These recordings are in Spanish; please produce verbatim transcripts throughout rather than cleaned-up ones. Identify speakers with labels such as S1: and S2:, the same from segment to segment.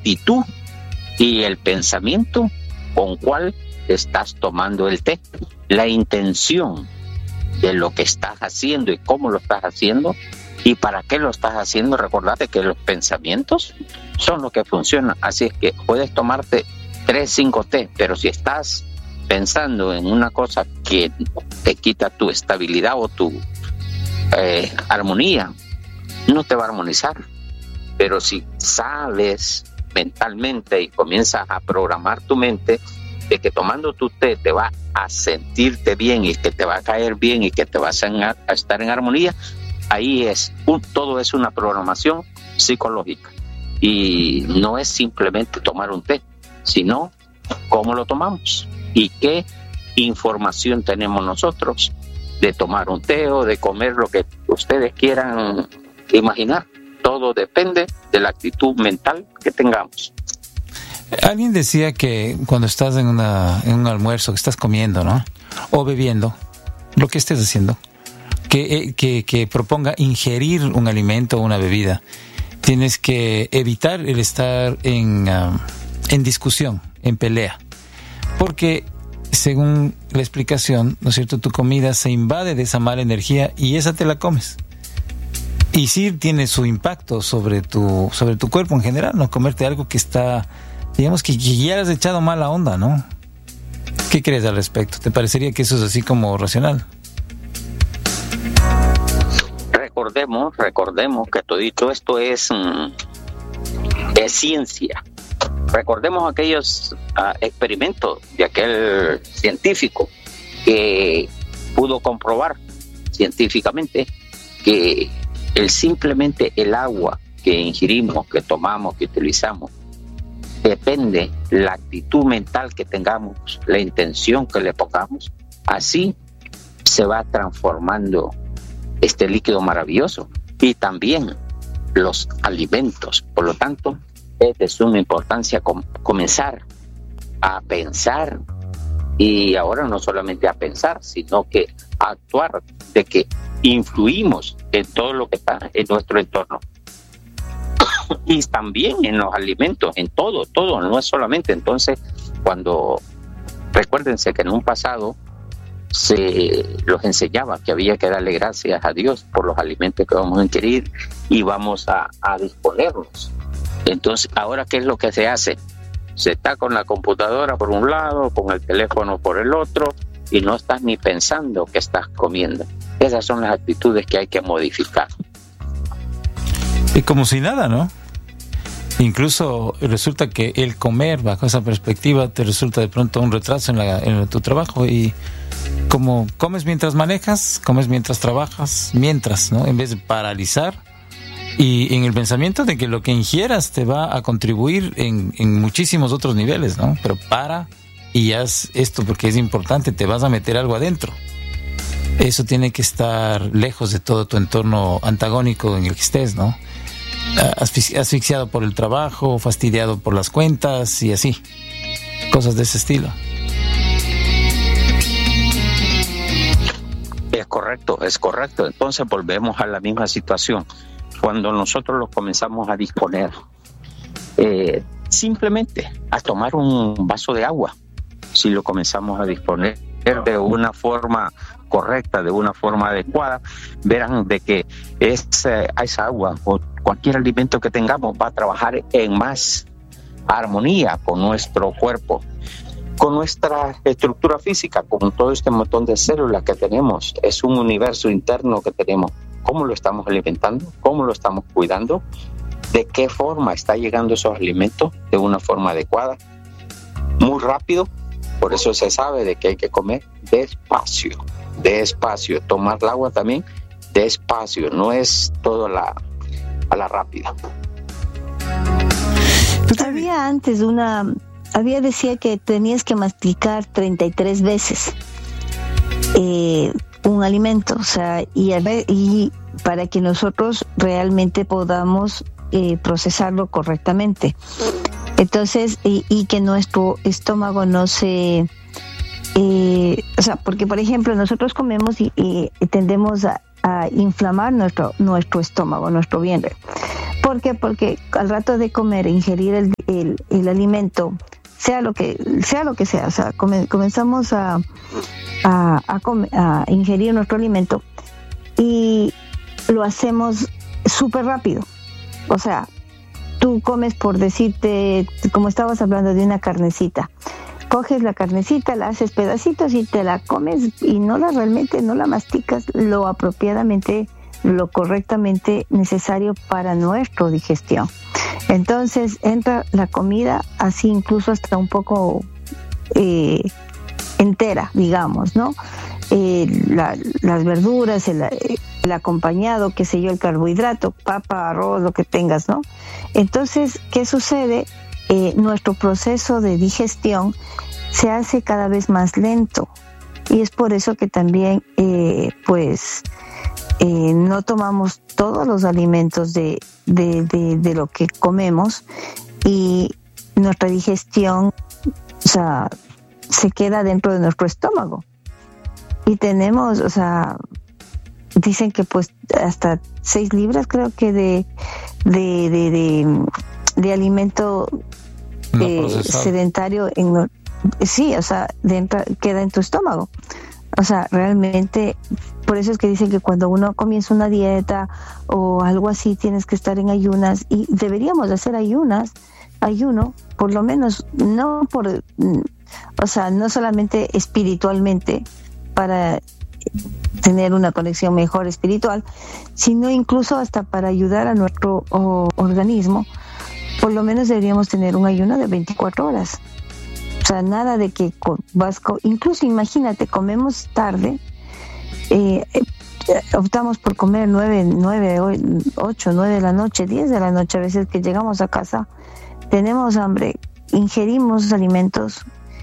S1: actitud y el pensamiento con cual estás tomando el té. La intención de lo que estás haciendo y cómo lo estás haciendo y para qué lo estás haciendo. Recordate que los pensamientos son lo que funcionan. Así es que puedes tomarte tres, cinco té, pero si estás pensando en una cosa que te quita tu estabilidad o tu eh, armonía, no te va a armonizar. Pero si sabes mentalmente y comienzas a programar tu mente de que tomando tu té te va a sentirte bien y que te va a caer bien y que te vas a, a estar en armonía, ahí es, un, todo es una programación psicológica. Y no es simplemente tomar un té, sino cómo lo tomamos y qué información tenemos nosotros de tomar un té o de comer lo que ustedes quieran imaginar. Todo depende de la actitud mental que tengamos.
S2: Alguien decía que cuando estás en, una, en un almuerzo, que estás comiendo, ¿no? O bebiendo, lo que estés haciendo, que, que, que proponga ingerir un alimento o una bebida, tienes que evitar el estar en, uh, en discusión, en pelea. Porque, según la explicación, ¿no es cierto?, tu comida se invade de esa mala energía y esa te la comes. Y sí tiene su impacto sobre tu, sobre tu cuerpo en general, ¿no? Comerte algo que está, digamos que ya has echado mala onda, ¿no? ¿Qué crees al respecto? ¿Te parecería que eso es así como racional?
S1: Recordemos, recordemos que todito esto es, mm, es ciencia. Recordemos aquellos uh, experimentos de aquel científico que pudo comprobar científicamente que el simplemente el agua que ingerimos, que tomamos, que utilizamos, depende la actitud mental que tengamos, la intención que le pongamos, así se va transformando este líquido maravilloso y también los alimentos. Por lo tanto, es de suma importancia com- comenzar a pensar y ahora no solamente a pensar, sino que a actuar, de que influimos en todo lo que está en nuestro entorno y también en los alimentos, en todo, todo, no es solamente. Entonces, cuando recuérdense que en un pasado se los enseñaba que había que darle gracias a Dios por los alimentos que vamos a ingerir y vamos a, a disponernos. Entonces, ahora, ¿qué es lo que se hace? Se está con la computadora por un lado, con el teléfono por el otro, y no estás ni pensando que estás comiendo. Esas son las actitudes que hay que modificar.
S2: Y como si nada, ¿no? Incluso resulta que el comer bajo esa perspectiva te resulta de pronto un retraso en, la, en tu trabajo. Y como comes mientras manejas, comes mientras trabajas, mientras, ¿no? En vez de paralizar y en el pensamiento de que lo que ingieras te va a contribuir en, en muchísimos otros niveles, ¿no? Pero para y haz esto porque es importante, te vas a meter algo adentro. Eso tiene que estar lejos de todo tu entorno antagónico en el que estés, ¿no? Asfixi- asfixiado por el trabajo, fastidiado por las cuentas y así. Cosas de ese estilo.
S1: Es correcto, es correcto. Entonces volvemos a la misma situación. Cuando nosotros los comenzamos a disponer, eh, simplemente a tomar un vaso de agua, si lo comenzamos a disponer de una forma correcta, de una forma adecuada, verán de que esa, esa agua o cualquier alimento que tengamos va a trabajar en más armonía con nuestro cuerpo, con nuestra estructura física, con todo este montón de células que tenemos. Es un universo interno que tenemos. ¿Cómo lo estamos alimentando? ¿Cómo lo estamos cuidando? ¿De qué forma está llegando esos alimentos? De una forma adecuada, muy rápido. Por eso se sabe de que hay que comer despacio, despacio. Tomar el agua también despacio, no es todo a la, a la rápida.
S3: Había antes una, había decía que tenías que masticar treinta y tres veces eh, un alimento, o sea, y, y para que nosotros realmente podamos eh, procesarlo correctamente. Entonces, y, y que nuestro estómago no se... Eh, o sea, porque por ejemplo nosotros comemos y, y tendemos a, a inflamar nuestro, nuestro estómago, nuestro vientre. ¿Por qué? Porque al rato de comer, ingerir el, el, el alimento, sea lo que sea, lo que sea, o sea, come, comenzamos a, a, a, comer, a ingerir nuestro alimento y lo hacemos súper rápido. O sea, tú comes, por decirte, como estabas hablando de una carnecita, coges la carnecita, la haces pedacitos y te la comes y no la realmente, no la masticas lo apropiadamente, lo correctamente necesario para nuestra digestión. Entonces entra la comida así incluso hasta un poco eh, entera, digamos, ¿no? Eh, la, las verduras, el, el acompañado, qué sé yo, el carbohidrato, papa, arroz, lo que tengas, ¿no? Entonces, ¿qué sucede? Eh, nuestro proceso de digestión se hace cada vez más lento y es por eso que también, eh, pues, eh, no tomamos todos los alimentos de, de, de, de lo que comemos y nuestra digestión, o sea, se queda dentro de nuestro estómago. Y tenemos, o sea, dicen que pues hasta seis libras creo que de de de, de, de alimento no eh, sedentario en sí, o sea, dentro, queda en tu estómago. O sea, realmente, por eso es que dicen que cuando uno comienza una dieta o algo así, tienes que estar en ayunas y deberíamos de hacer ayunas, ayuno, por lo menos, no por, o sea, no solamente espiritualmente, para tener una conexión mejor espiritual, sino incluso hasta para ayudar a nuestro o, organismo. Por lo menos deberíamos tener un ayuno de veinticuatro horas. O sea, nada de que vas, incluso imagínate, comemos tarde, eh, eh, optamos por comer nueve, nueve, ocho, nueve de la noche, diez de la noche, a veces que llegamos a casa, tenemos hambre, ingerimos alimentos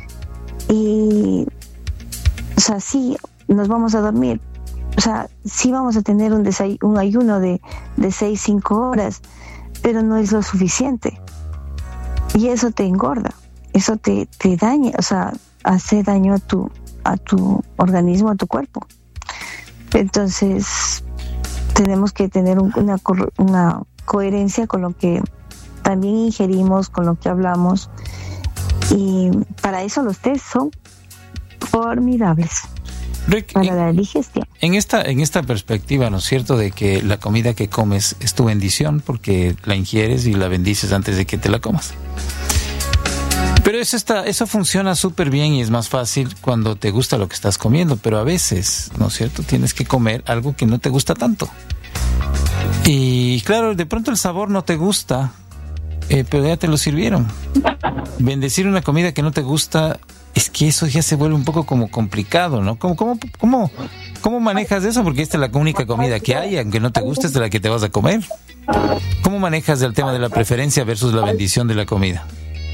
S3: y, o sea, sí, nos vamos a dormir, o sea, sí vamos a tener un, desay- un ayuno de, de seis, cinco horas, pero no es lo suficiente. Y eso te engorda, eso te, te daña, o sea, hace daño a tu, a tu organismo, a tu cuerpo. Entonces, tenemos que tener un, una, una coherencia con lo que también ingerimos, con lo que hablamos, y para eso los test son formidables.
S2: Rick,
S3: para
S2: en,
S3: la digestión.
S2: En esta, en esta perspectiva, ¿no es cierto?, de que la comida que comes es tu bendición porque la ingieres y la bendices antes de que te la comas. Pero eso está, eso funciona súper bien y es más fácil cuando te gusta lo que estás comiendo, pero a veces, ¿no es cierto?, tienes que comer algo que no te gusta tanto. Y claro, de pronto el sabor no te gusta, eh, pero ya te lo sirvieron. Bendecir una comida que no te gusta, es que eso ya se vuelve un poco como complicado, ¿no? ¿Cómo, cómo, cómo, cómo manejas eso? Porque esta es la única comida que hay, aunque no te guste, es de la que te vas a comer. ¿Cómo manejas el tema de la preferencia versus la bendición de la comida?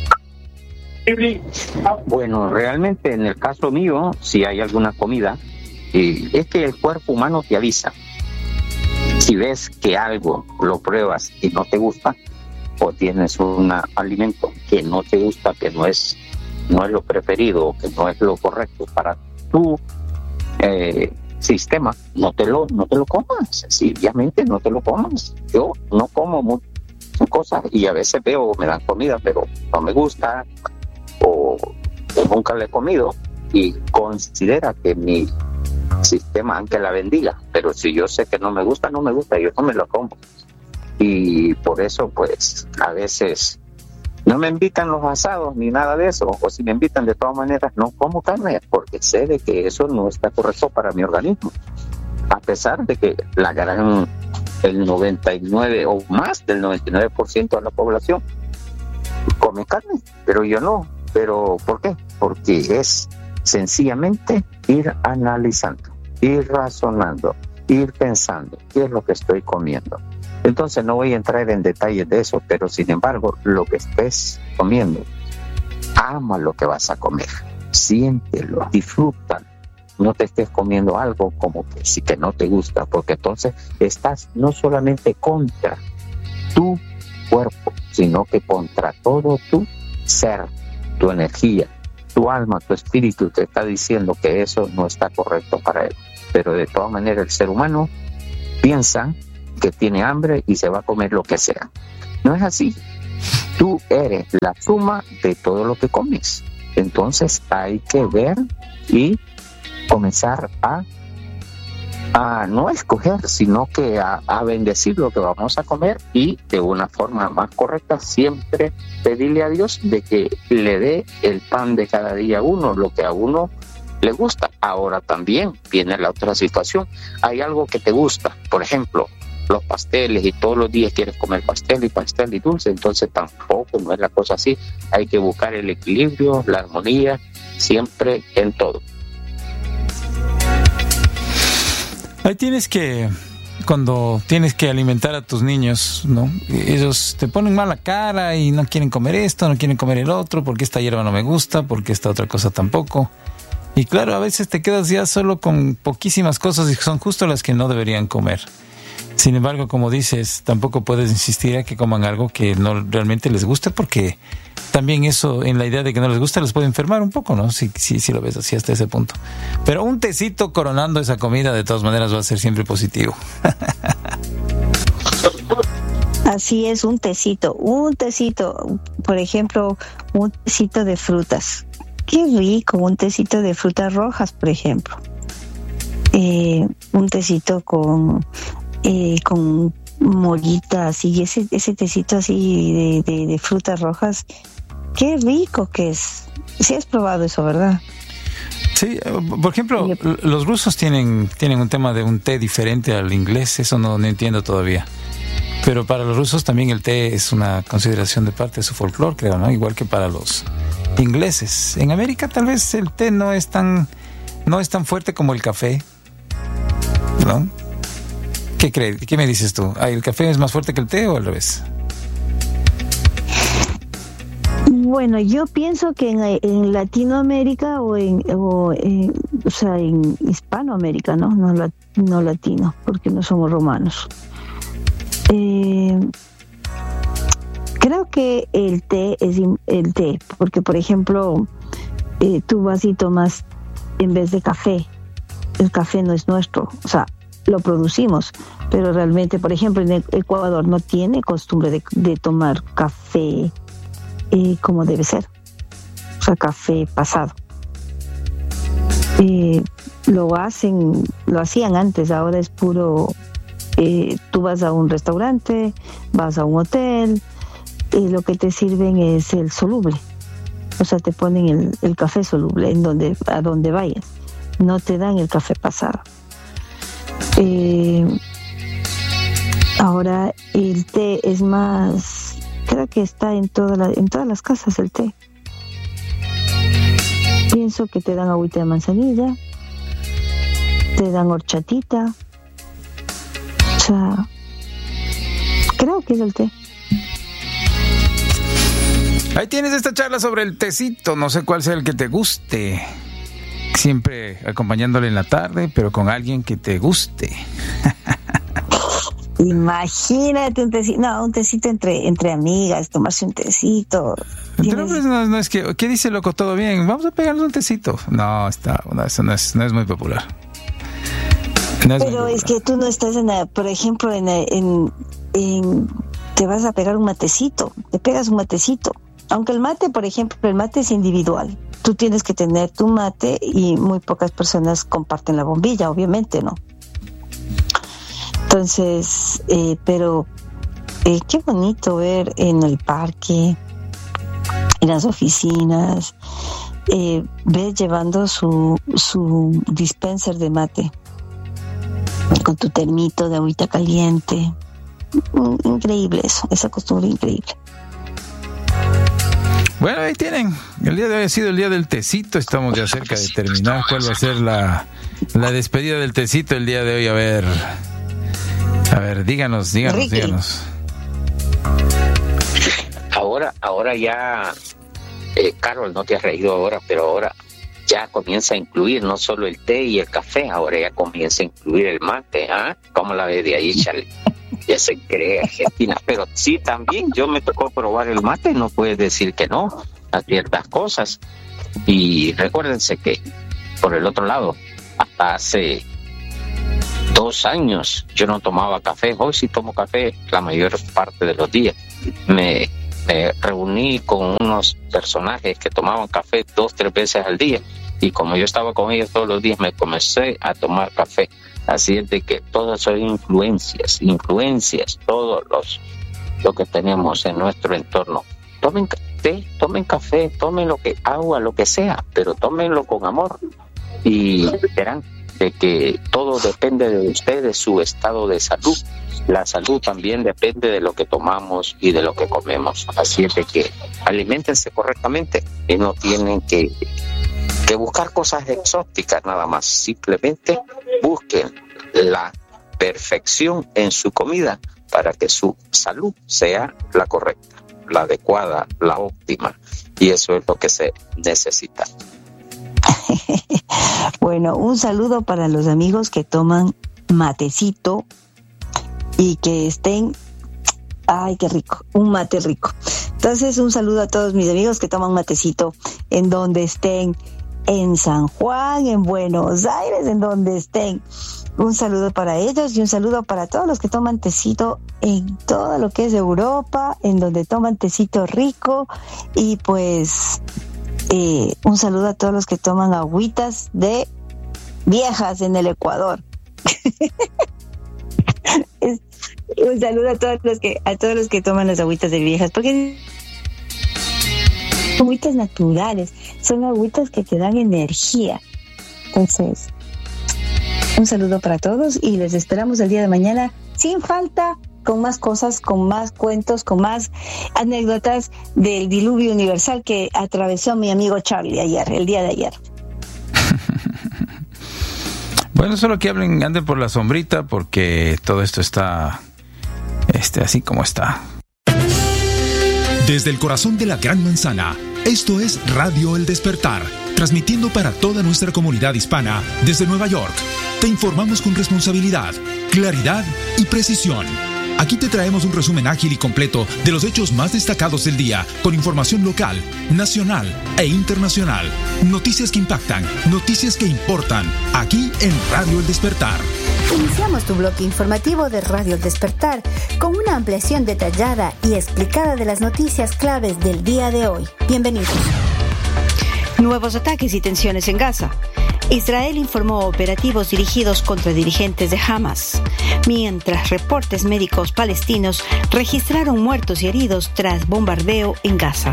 S1: Bueno, realmente en el caso mío, si hay alguna comida, eh, es que el cuerpo humano te avisa. Si ves que algo lo pruebas y no te gusta, o tienes un alimento que no te gusta, que no es no es lo preferido, que no es lo correcto para tu eh, sistema, no te lo no te lo comas, sencillamente no te lo comas. Yo no como muchas cosas y a veces veo, me dan comida, pero no me gusta o, o nunca la he comido y considera que mi sistema, aunque la bendiga, pero si yo sé que no me gusta, no me gusta, yo no me lo como. Y por eso, pues, a veces no me invitan los asados ni nada de eso, o si me invitan, de todas maneras no como carne, porque sé de que eso no está correcto para mi organismo, a pesar de que la gran, el noventa y nueve o más del noventa y nueve por ciento de la población come carne, pero yo no. ¿Pero por qué? Porque es sencillamente ir analizando, ir razonando, ir pensando qué es lo que estoy comiendo. Entonces no voy a entrar en detalles de eso, pero sin embargo, lo que estés comiendo, ama lo que vas a comer, siéntelo, disfrútalo. No te estés comiendo algo como que sí que no te gusta, porque entonces estás no solamente contra tu cuerpo, sino que contra todo tu ser, tu energía, tu alma, tu espíritu te está diciendo que eso no está correcto para él. Pero de todas maneras el ser humano piensa que tiene hambre y se va a comer lo que sea. No es así. Tú eres la suma de todo lo que comes. Entonces hay que ver y comenzar a, a no escoger, sino que a, a bendecir lo que vamos a comer y de una forma más correcta siempre pedirle a Dios de que le dé el pan de cada día a uno, lo que a uno le gusta. Ahora también viene la otra situación. Hay algo que te gusta, por ejemplo, los pasteles, y todos los días quieres comer pastel y pastel y dulce, entonces tampoco no es la cosa así. Hay que buscar el equilibrio, la armonía, siempre en todo.
S2: Ahí tienes que, cuando tienes que alimentar a tus niños, ¿no? Ellos te ponen mala cara y no quieren comer esto, no quieren comer el otro, porque esta hierba no me gusta, porque esta otra cosa tampoco. Y claro, a veces te quedas ya solo con poquísimas cosas y son justo las que no deberían comer. Sin embargo, como dices, tampoco puedes insistir a que coman algo que no realmente les guste, porque también eso, en la idea de que no les gusta, les puede enfermar un poco, ¿no? Si, si, si lo ves así hasta ese punto. Pero un tecito coronando esa comida, de todas maneras, va a ser siempre positivo.
S3: Así es, un tecito, un tecito, por ejemplo, un tecito de frutas. Qué rico, un tecito de frutas rojas, por ejemplo. Eh, un tecito con... Eh, con moritas y ese ese tecito así de, de, de frutas rojas, qué rico que es. Sí has probado eso, ¿verdad?
S2: Sí, por ejemplo, los rusos tienen tienen un tema de un té diferente al inglés, eso no, no entiendo todavía. Pero para los rusos también el té es una consideración de parte de su folclore, creo, ¿no? Igual que para los ingleses. En América tal vez el té no es tan no es tan fuerte como el café, ¿no? ¿Qué crees? ¿Qué me dices tú? ¿El café es más fuerte que el té o al revés?
S3: Bueno, yo pienso que en, en Latinoamérica o en, o, en, o sea, en Hispanoamérica, ¿no? No, no latino, porque no somos romanos. Eh, creo que el té es el té, porque por ejemplo, eh, tú vas y tomas en vez de café. El café no es nuestro, o sea, lo producimos, pero realmente, por ejemplo, en Ecuador no tiene costumbre de, de tomar café eh, como debe ser, o sea, café pasado. Eh, lo hacen, lo hacían antes, ahora es puro, eh, tú vas a un restaurante, vas a un hotel, y lo que te sirven es el soluble, o sea, te ponen el, el café soluble en donde, a donde vayas, no te dan el café pasado. Eh, ahora el té es más, creo que está en toda la, en todas las casas el té. Pienso que te dan agüita de manzanilla, te dan horchatita, o sea, creo que es el té.
S2: Ahí tienes esta charla sobre el tecito, no sé cuál sea el que te guste. Siempre acompañándole en la tarde, pero con alguien que te guste.
S3: Imagínate un tecito, no, un tecito entre entre amigas, tomarse un tecito.
S2: Pero pues, no, no es que, ¿qué dice loco? ¿Todo bien? Vamos a pegarnos un tecito. No, está, no, eso no es, no es muy popular. No es
S3: pero es que tú no estás en, la, por ejemplo, en, en, en, te vas a pegar un matecito, te pegas un matecito. Aunque el mate, por ejemplo, el mate es individual. Tú tienes que tener tu mate y muy pocas personas comparten la bombilla, obviamente, ¿no? Entonces, eh, pero eh, qué bonito ver en el parque, en las oficinas, eh, ver llevando su, su dispenser de mate con tu termito de agüita caliente. Increíble eso, esa costumbre increíble.
S2: Bueno, ahí tienen. El día de hoy ha sido el día del tecito. Estamos ya cerca de terminar. ¿Cuál va a ser la, la despedida del tecito el día de hoy? A ver, a ver, díganos, díganos, Ricky. díganos.
S1: Ahora, ahora ya, eh, Carol, no te has reído ahora, pero ahora ya comienza a incluir no solo el té y el café, ahora ya comienza a incluir el mate, ¿ah? ¿eh? ¿Cómo la ves de ahí, Charlie? Ya se cree Argentina, pero sí, también yo me tocó probar el mate, no puedes decir que no a ciertas cosas. Y recuérdense que por el otro lado, hasta hace dos años yo no tomaba café. Hoy sí tomo café la mayor parte de los días. Me, me reuní con unos personajes que tomaban café dos, tres veces al día, y como yo estaba con ellos todos los días, me comencé a tomar café. Así es de que todas son influencias, influencias, todos los lo que tenemos en nuestro entorno. Tomen té, tomen café, tomen lo que agua, lo que sea, pero tómenlo con amor y verán de que todo depende de ustedes, su estado de salud. La salud también depende de lo que tomamos y de lo que comemos. Así es de que aliméntense correctamente y no tienen que, que buscar cosas exóticas nada más. Simplemente busquen la perfección en su comida para que su salud sea la correcta, la adecuada, la óptima. Y eso es lo que se necesita.
S3: Bueno, un saludo para los amigos que toman matecito y que estén, ay, qué rico, un mate rico. Entonces, un saludo a todos mis amigos que toman matecito en donde estén, en San Juan, en Buenos Aires, en donde estén. Un saludo para ellos y un saludo para todos los que toman tecito en todo lo que es Europa, en donde toman tecito rico. Y pues eh, un saludo a todos los que toman agüitas de viejas en el Ecuador. es, un saludo a todos los que a todos los que toman las agüitas de viejas, porque son agüitas naturales, son agüitas que te dan energía. Entonces, un saludo para todos y les esperamos el día de mañana sin falta, con más cosas, con más cuentos, con más anécdotas del diluvio universal que atravesó mi amigo Charlie ayer, el día de ayer.
S2: Bueno, solo que hablen, anden por la sombrita, porque todo esto está este, así como está.
S4: Desde el corazón de la Gran Manzana, esto es Radio El Despertar, transmitiendo para toda nuestra comunidad hispana desde Nueva York. Te informamos con responsabilidad, claridad y precisión. Aquí te traemos un resumen ágil y completo de los hechos más destacados del día, con información local, nacional e internacional. Noticias que impactan, noticias que importan, aquí en Radio El Despertar.
S5: Iniciamos tu bloque informativo de Radio El Despertar con una ampliación detallada y explicada de las noticias claves del día de hoy. Bienvenidos.
S6: Nuevos ataques y tensiones en Gaza. Israel informó operativos dirigidos contra dirigentes de Hamas, mientras reportes médicos palestinos registraron muertos y heridos tras bombardeo en Gaza.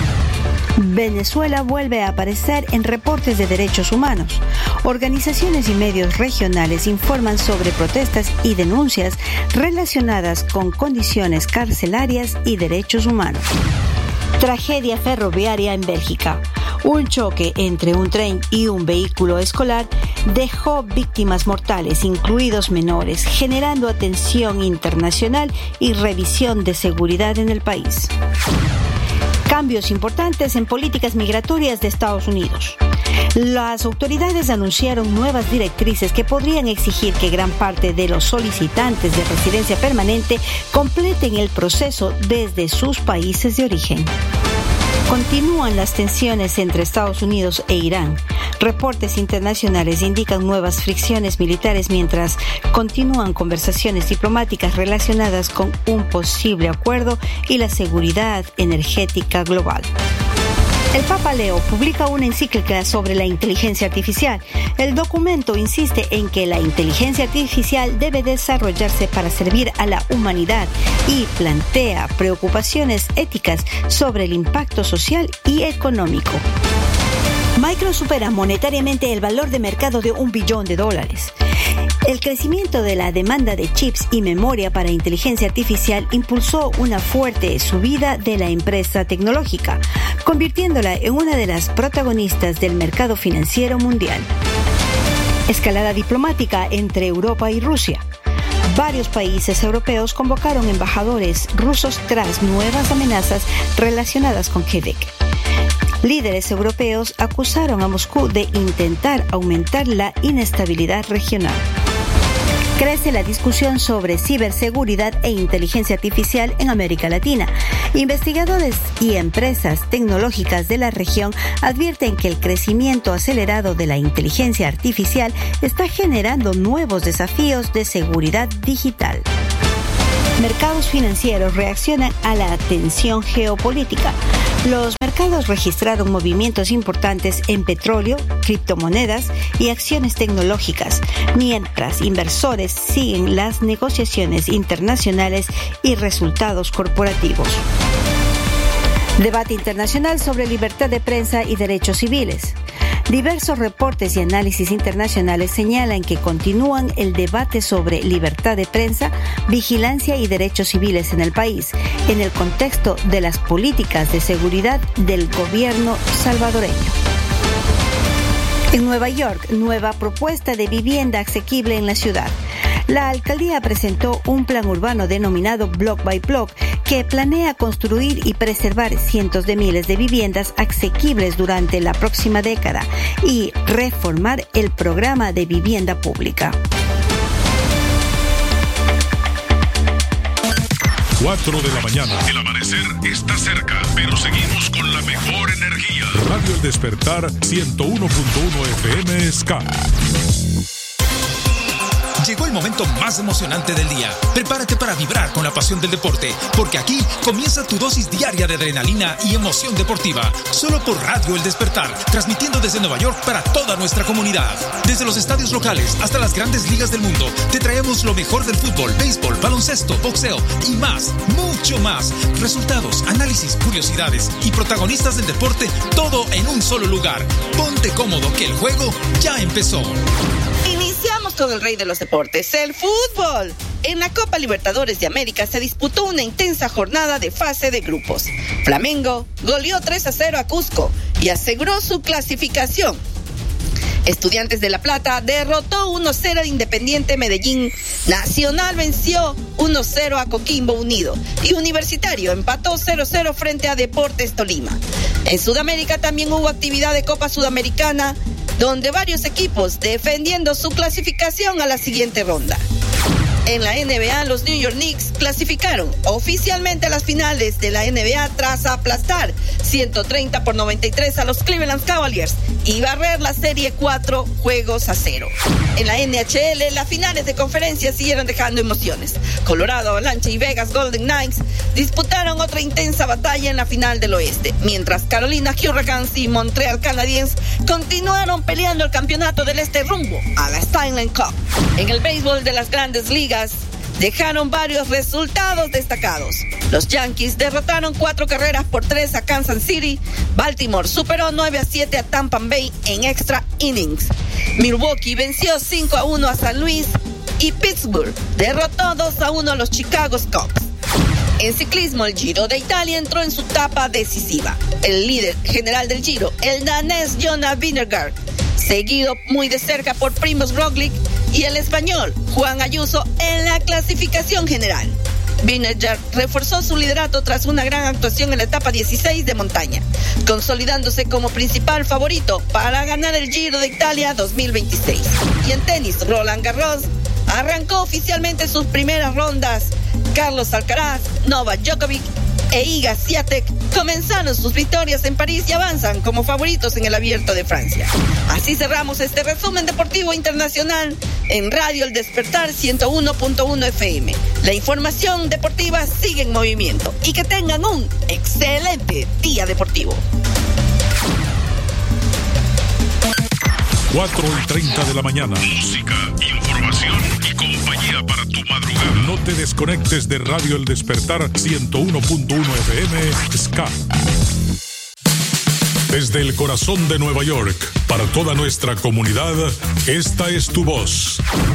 S6: Venezuela vuelve a aparecer en reportes de derechos humanos. Organizaciones y medios regionales informan sobre protestas y denuncias relacionadas con condiciones carcelarias y derechos humanos. Tragedia ferroviaria en Bélgica. Un choque entre un tren y un vehículo escolar dejó víctimas mortales, incluidos menores, generando atención internacional y revisión de seguridad en el país. Cambios importantes en políticas migratorias de Estados Unidos. Las autoridades anunciaron nuevas directrices que podrían exigir que gran parte de los solicitantes de residencia permanente completen el proceso desde sus países de origen. Continúan las tensiones entre Estados Unidos e Irán. Reportes internacionales indican nuevas fricciones militares mientras continúan conversaciones diplomáticas relacionadas con un posible acuerdo y la seguridad energética global. El Papa Leo publica una encíclica sobre la inteligencia artificial. El documento insiste en que la inteligencia artificial debe desarrollarse para servir a la humanidad y plantea preocupaciones éticas sobre el impacto social y económico. Micron supera monetariamente el valor de mercado de un billón de dólares. El crecimiento de la demanda de chips y memoria para inteligencia artificial impulsó una fuerte subida de la empresa tecnológica, convirtiéndola en una de las protagonistas del mercado financiero mundial. Escalada diplomática entre Europa y Rusia. Varios países europeos convocaron embajadores rusos tras nuevas amenazas relacionadas con Quebec. Líderes europeos acusaron a Moscú de intentar aumentar la inestabilidad regional. Crece la discusión sobre ciberseguridad e inteligencia artificial en América Latina. Investigadores y empresas tecnológicas de la región advierten que el crecimiento acelerado de la inteligencia artificial está generando nuevos desafíos de seguridad digital. Mercados financieros reaccionan a la tensión geopolítica. Los mercados registraron movimientos importantes en petróleo, criptomonedas y acciones tecnológicas, mientras inversores siguen las negociaciones internacionales y resultados corporativos. Debate internacional sobre libertad de prensa y derechos civiles. Diversos reportes y análisis internacionales señalan que continúan el debate sobre libertad de prensa, vigilancia y derechos civiles en el país, en el contexto de las políticas de seguridad del gobierno salvadoreño. En Nueva York, nueva propuesta de vivienda asequible en la ciudad. La alcaldía presentó un plan urbano denominado Block by Block que planea construir y preservar cientos de miles de viviendas asequibles durante la próxima década y reformar el programa de vivienda pública.
S7: cuatro de la mañana. El amanecer está cerca, pero seguimos con la mejor energía. Radio El Despertar ciento uno punto uno F M Ska.
S4: Llegó el momento más emocionante del día. Prepárate para vibrar con la pasión del deporte, porque aquí comienza tu dosis diaria de adrenalina y emoción deportiva. Solo por Radio El Despertar, transmitiendo desde Nueva York para toda nuestra comunidad. Desde los estadios locales hasta las grandes ligas del mundo, te traemos lo mejor del fútbol, béisbol, baloncesto, boxeo y más, mucho más. Resultados, análisis, curiosidades y protagonistas del deporte, todo en un solo lugar. Ponte cómodo que el juego ya empezó.
S8: Iniciamos con el rey de los deportes, el fútbol. En la Copa Libertadores de América se disputó una intensa jornada de fase de grupos. Flamengo goleó tres a cero a Cusco y aseguró su clasificación. Estudiantes de La Plata derrotó uno a cero a Independiente Medellín. Nacional venció uno a cero a Coquimbo Unido. Y Universitario empató cero a cero frente a Deportes Tolima. En Sudamérica también hubo actividad de Copa Sudamericana, donde varios equipos defendiendo su clasificación a la siguiente ronda. En la N B A, los New York Knicks clasificaron oficialmente a las finales de la N B A tras aplastar ciento treinta por noventa y tres a los Cleveland Cavaliers y barrer la serie cuatro juegos a cero. En la N H L, las finales de conferencia siguieron dejando emociones. Colorado Avalanche y Vegas Golden Knights disputaron otra intensa batalla en la final del oeste, mientras Carolina Hurricanes y Montreal Canadiens continuaron peleando el campeonato del este rumbo a la Stanley Cup. En el béisbol de las grandes ligas, dejaron varios resultados destacados. Los Yankees derrotaron cuatro carreras por tres a Kansas City. Baltimore superó nueve a siete a Tampa Bay en extra innings. Milwaukee venció cinco a uno a San Luis y Pittsburgh derrotó dos a uno a los Chicago Cubs. En ciclismo, el Giro de Italia entró en su etapa decisiva. El líder general del Giro, el danés Jonas Vingegaard, seguido muy de cerca por Primož Roglič y el español Juan Ayuso en la clasificación general. Vingegaard reforzó su liderato tras una gran actuación en la etapa dieciséis de montaña, consolidándose como principal favorito para ganar el Giro de Italia dos mil veintiséis. Y en tenis, Roland Garros arrancó oficialmente sus primeras rondas. Carlos Alcaraz, Novak Djokovic e Iga Swiatek comenzaron sus victorias en París y avanzan como favoritos en el Abierto de Francia. Así cerramos este resumen deportivo internacional en Radio El Despertar ciento uno punto uno F M. La información deportiva sigue en movimiento y que tengan un excelente día deportivo.
S7: cuatro y treinta de la mañana. Música, información y compañía para tu madrugada. No te desconectes de Radio El Despertar ciento uno punto uno F M Ska. Desde el corazón de Nueva York, para toda nuestra comunidad, esta es tu voz.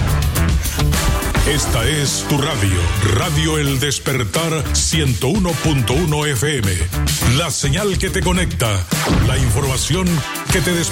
S7: Esta es tu radio, Radio El Despertar ciento uno punto uno F M. La señal que te conecta, la información que te despierta.